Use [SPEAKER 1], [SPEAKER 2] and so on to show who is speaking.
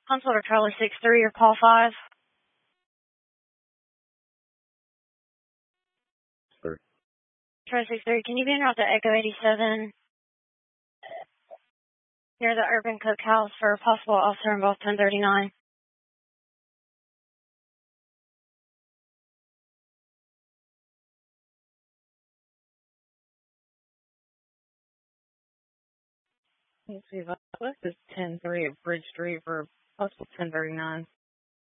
[SPEAKER 1] Consular Charlie 63 or call 5.
[SPEAKER 2] Sorry.
[SPEAKER 1] Charlie 63, can you be en route to Echo 87 near the Urban Cookhouse for a possible officer involved 1039?
[SPEAKER 3] Let's see, this is 10-3 at Bridge Street for possible 1039.